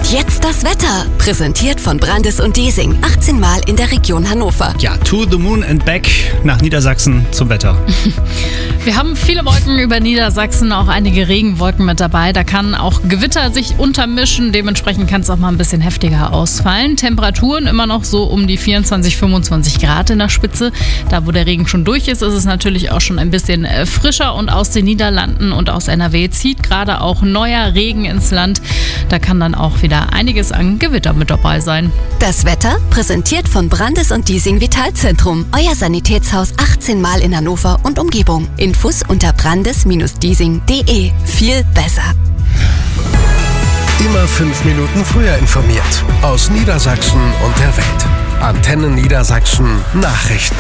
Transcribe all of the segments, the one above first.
jetzt das Wetter. Präsentiert von Brandis und Diesing. 18 Mal in der Region Hannover. Ja, to the moon and back nach Niedersachsen zum Wetter. Wir haben viele Wolken über Niedersachsen, auch einige Regenwolken mit dabei. Da kann auch Gewitter sich untermischen. Dementsprechend kann es auch mal ein bisschen heftiger ausfallen. Temperaturen immer noch so um die 24, 25 Grad in der Spitze. Da, wo der Regen schon durch ist, ist es natürlich auch schon ein bisschen frischer. Und aus den Niederlanden und aus NRW zieht gerade auch neuer Regen ins Land. Da kann dann auch wieder einiges an Gewitter mit dabei sein. Das Wetter präsentiert von Brandis und Diesing Vitalzentrum. Euer Sanitätshaus 18 Mal in Hannover und Umgebung. Infos unter brandis-diesing.de. Viel besser. Immer 5 Minuten früher informiert. Aus Niedersachsen und der Welt. Antenne Niedersachsen Nachrichten.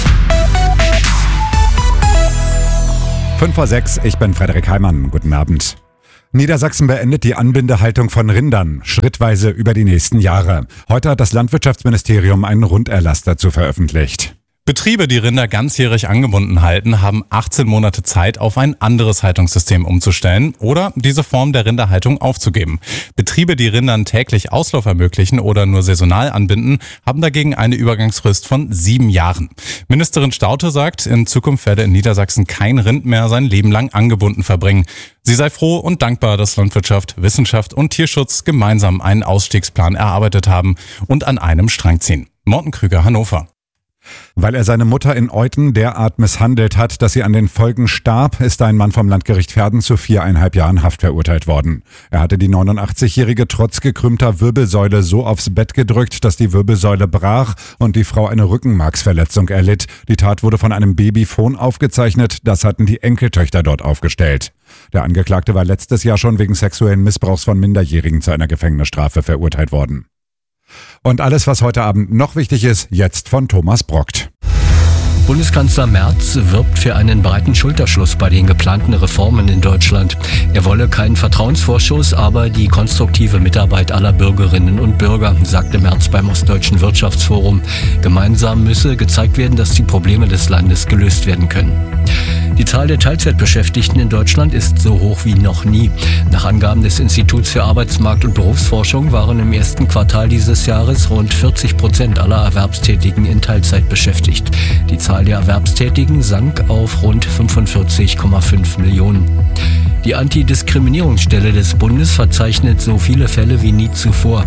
5:06 Uhr, ich bin Frederik Heimann. Guten Abend. Niedersachsen beendet die Anbindehaltung von Rindern schrittweise über die nächsten Jahre. Heute hat das Landwirtschaftsministerium einen Runderlass dazu veröffentlicht. Betriebe, die Rinder ganzjährig angebunden halten, haben 18 Monate Zeit, auf ein anderes Haltungssystem umzustellen oder diese Form der Rinderhaltung aufzugeben. Betriebe, die Rindern täglich Auslauf ermöglichen oder nur saisonal anbinden, haben dagegen eine Übergangsfrist von 7 Jahren. Ministerin Staudte sagt, in Zukunft werde in Niedersachsen kein Rind mehr sein Leben lang angebunden verbringen. Sie sei froh und dankbar, dass Landwirtschaft, Wissenschaft und Tierschutz gemeinsam einen Ausstiegsplan erarbeitet haben und an einem Strang ziehen. Morten Krüger, Hannover. Weil er seine Mutter in Euthen derart misshandelt hat, dass sie an den Folgen starb, ist ein Mann vom Landgericht Verden zu 4,5 Jahren Haft verurteilt worden. Er hatte die 89-Jährige trotz gekrümmter Wirbelsäule so aufs Bett gedrückt, dass die Wirbelsäule brach und die Frau eine Rückenmarksverletzung erlitt. Die Tat wurde von einem Babyphon aufgezeichnet, das hatten die Enkeltöchter dort aufgestellt. Der Angeklagte war letztes Jahr schon wegen sexuellen Missbrauchs von Minderjährigen zu einer Gefängnisstrafe verurteilt worden. Und alles, was heute Abend noch wichtig ist, jetzt von Thomas Brockt. Bundeskanzler Merz wirbt für einen breiten Schulterschluss bei den geplanten Reformen in Deutschland. Er wolle keinen Vertrauensvorschuss, aber die konstruktive Mitarbeit aller Bürgerinnen und Bürger, sagte Merz beim Ostdeutschen Wirtschaftsforum. Gemeinsam müsse gezeigt werden, dass die Probleme des Landes gelöst werden können. Die Zahl der Teilzeitbeschäftigten in Deutschland ist so hoch wie noch nie. Nach Angaben des Instituts für Arbeitsmarkt- und Berufsforschung waren im ersten Quartal dieses Jahres rund 40% aller Erwerbstätigen in Teilzeit beschäftigt. Die Zahl der Erwerbstätigen sank auf rund 45,5 Millionen. Die Antidiskriminierungsstelle des Bundes verzeichnet so viele Fälle wie nie zuvor.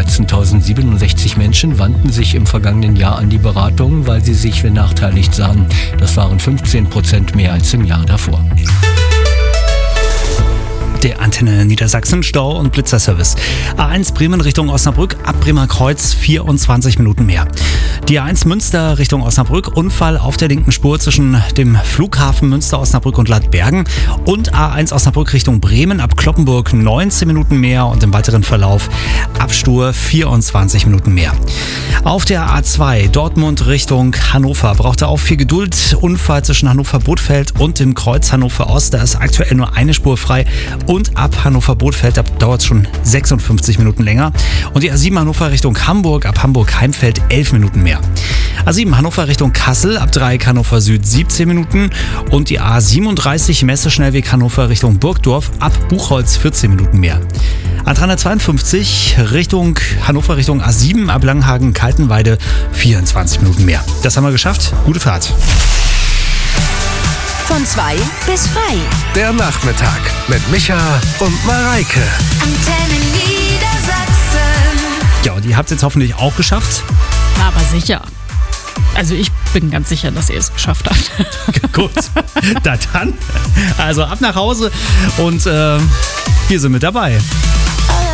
13.067 Menschen wandten sich im vergangenen Jahr an die Beratung, weil sie sich benachteiligt sahen. Das waren 15% mehr als im Jahr davor. Der Antenne Niedersachsen Stau- und Blitzerservice. A1 Bremen Richtung Osnabrück, ab Bremer Kreuz 24 Minuten mehr. Die A1 Münster Richtung Osnabrück, Unfall auf der linken Spur zwischen dem Flughafen Münster, Osnabrück und Ladbergen. Und A1 Osnabrück Richtung Bremen, ab Kloppenburg 19 Minuten mehr und im weiteren Verlauf ab Stur 24 Minuten mehr. Auf der A2 Dortmund Richtung Hannover braucht er auch viel Geduld. Unfall zwischen Hannover-Bothfeld und dem Kreuz Hannover Ost, da ist aktuell nur eine Spur frei. Und ab Hannover-Bothfeld, da dauert es schon 56 Minuten länger. Und die A7 Hannover Richtung Hamburg, ab Hamburg-Heimfeld 11 Minuten mehr. A7 Hannover Richtung Kassel, ab Dreieck Hannover Süd 17 Minuten. Und die A37 Messeschnellweg Hannover Richtung Burgdorf, ab Buchholz 14 Minuten mehr. A352 Richtung Hannover Richtung A7, ab Langenhagen-Kaltenweide 24 Minuten mehr. Das haben wir geschafft. Gute Fahrt. Von 2 bis frei. Der Nachmittag mit Micha und Mareike. Antenne Niedersachsen. Ja, und ihr habt es jetzt hoffentlich auch geschafft. Aber sicher. Also ich bin ganz sicher, dass ihr es geschafft habt. Gut, na dann. Also ab nach Hause und wir sind mit dabei.